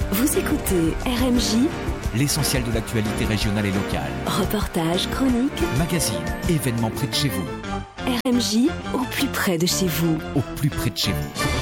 Vous écoutez RMJ, l'essentiel de l'actualité régionale et locale. Reportages, chroniques, magazines, événements près de chez vous. RMJ au plus près de chez vous. Au plus près de chez vous.